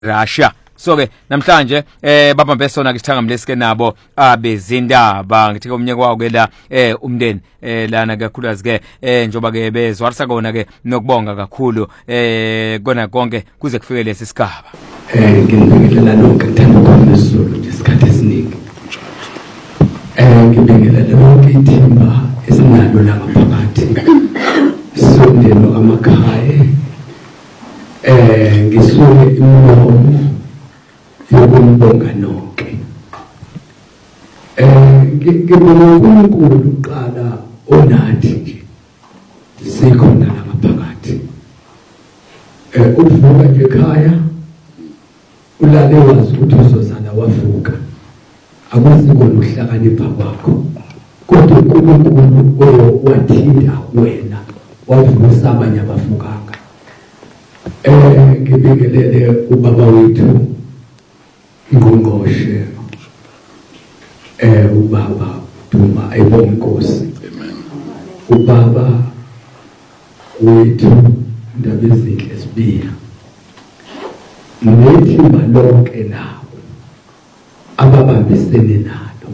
Russia. So ke namhlanje babambe sona ke sithangamlesike nabo abezindaba ngithi umnyaka wawo ke la umndeni lana kakhulukazi ke njoba ke bezwarisa kona ke nokubonga kakhulu kona konke kuze kufike lesi sigaba. Ngibingelela lonke ngithanda ukukhuluma isiZulu nje isikhathi esiningi. Ngibingelela lonke ithimba esinalo la ngaphakathi. Sondelo amakhaya. Ngisuke imlomo yokumbonga nonke. Ngibonga uNkulunkulu uqala onathi nje sikhona la ngaphakathi. Ukuvuka nje ekhaya ulale wazi ukuthi uzozala wavuka. Akusikho ukuhlakanipha kwakho. Kodwa uNkulunkulu wathinta wena wavusa abanye abavukanga. Ngibingelele ubaba wethu Ngqongqoshe ubaba Duma ayibonge Nkosi. Amen. Ubaba wethu Ndabezinhle Sibiya nethimba lonke lawo ababambisene nalo.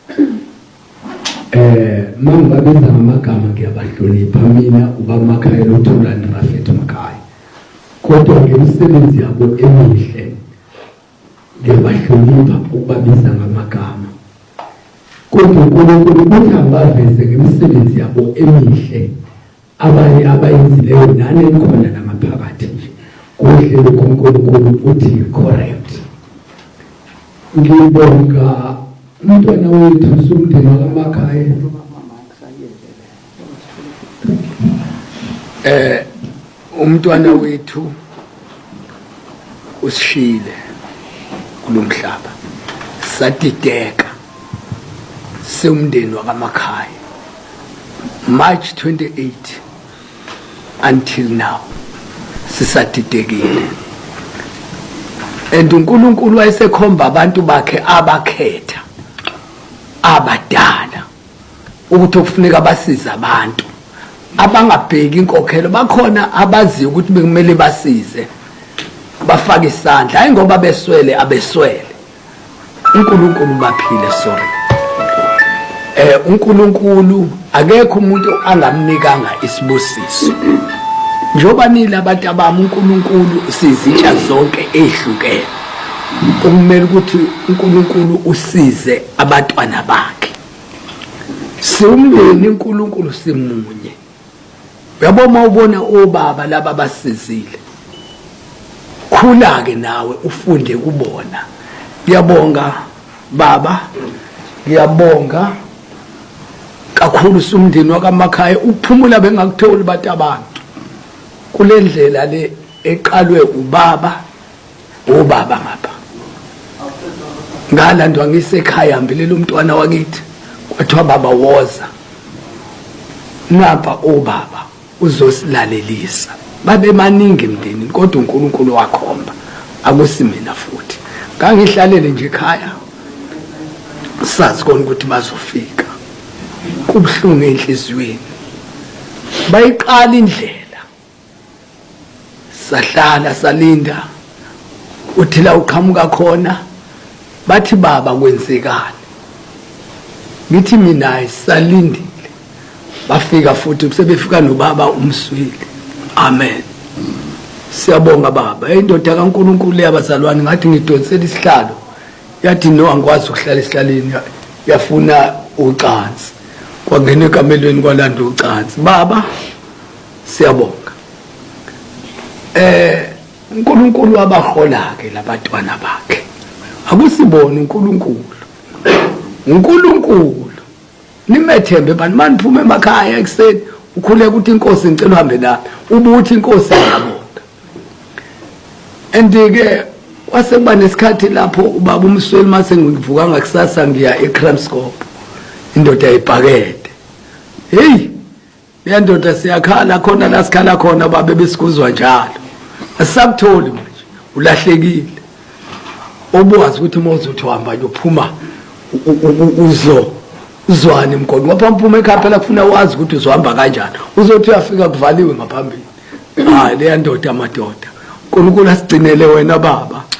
Mangibabiza ngamagama ngiyabahlonipha mina ubaba Makhaya noThulani Rafethu Makhaya. Kodwa ngemisebenzi yabo emihle ngiyabahlonipha ukubabiza ngamagama. Kodwa uNkulunkulu uthi abaveze ngemisebenzi yabo emihle abanye abayenzileyo nani enkhona namaphakathi nje. Kuhle uNkulunkulu uthi correct. Ngibonga umntwana wethu somndeni wakaMakhaya. Umntwana wethu usishile kulomhlaba. Sadideka semndeni wakaMakhaya March 28 until now sisadidekile. And uNkulunkulu wayesekhomba abantu bakhe abakhetha abadala ukuthi kufuneka basize abantu abangabheki inkokhelo. Bakhona abaziyo ukuthi bekumele basize bafake isandla hayi ngoba beswele abeswele. uNkulunkulu baphile sorry. uNkulunkulu akekho umuntu angamnikanga isibusiso. Njoba nile abantu abami uNkulunkulu sizitsha zonke ehlukene. Kumele ukuthi uNkulunkulu usize abantwana bakhe. Siumndeni uNkulunkulu simunye. Uyabona ubona obaba laba basizile. Khula ke nawe ufunde kubona. Ngiyabonga baba. Ngiyabonga kakhulu umndeni wakaMakhaya uphumula bengakutholi bathi abantu. Kule ndlela le eqalwe ubaba ngapha. Ngalandwa ngisekhaya hambelela umntwana wakithi. Kwathiwa baba woza. Napha obaba uzosilalelisa. Babe maningi emndeni kodwa uNkulunkulu wakhomba akusimina futhi. Ngangihlalele nje ekhaya. Sazi kona ukuthi bazofika. Kubhlungu enhliziyweni. Bayiqala indlela. Sahlala salinda. Uthi la uqhamuka khona bathi baba kwenzekani. Ngithi mina salindile. Bafika futhi sebefika nobaba umswili. Amen. Siyabonga baba. Indoda kaNkulunkulu yabazalwane ngathi ngidonsela isihlalo. Yathi no angikwazi ukuhlala esihlaleni yafuna ucansi. Kwangena ekamelweni kwalanda ucansi. Baba siyabonga. uNkulunkulu wabahola ke labantwana bakhe. Akusibona uNkulunkulu. uNkulunkulu nimethembe bani maniphume emakhaya ekseni ukhuleka ukuthi inkosi ngicela uhambe la ubuthi inkosi yabonga. Andike wasekuba nesikhathi lapho ubaba umsweli mase ngivuka ngakusasa ngiya eKramskop indoda ayibhakede. Hey le ndoda siyakhala khona la sikhala khona babe besikuzwa njalo. Asakutholi manje ulahlekile. Obuwazi ukuthi umozuthi uhamba uyophuma uzwane mgodo ngapha mphume ekhaya phela kufuna wazi ukuthi uzohamba kanjani. Uzothi uyafika kuvaliwe ngaphambili. Le ndoda amadoda uNkulunkulu asigcinele wena baba